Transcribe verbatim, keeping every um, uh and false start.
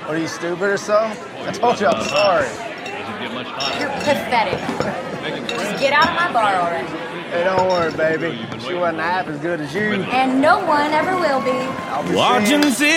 What, are you stupid or something? I told you I'm sorry. Doesn't get much hotter. You're pathetic. Just get out of my bar already. Hey, don't worry, baby. She wasn't half as good as you. And no one ever will be. I'll be Watching seeing-